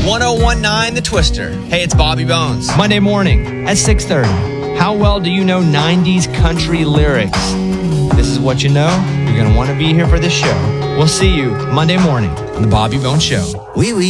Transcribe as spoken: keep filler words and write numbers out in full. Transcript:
ten nineteen The Twister. Hey, it's Bobby Bones. Monday morning at six thirty. How well do you know nineties country lyrics? This is what you know. You're going to want to be here for this show. We'll see you Monday morning on The Bobby Bones Show. Oui, oui.